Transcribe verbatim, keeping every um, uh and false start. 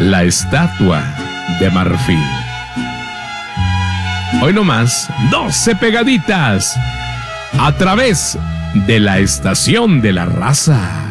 la estatua de marfil. Hoy nomás, doce pegaditas a través de la estación de la raza.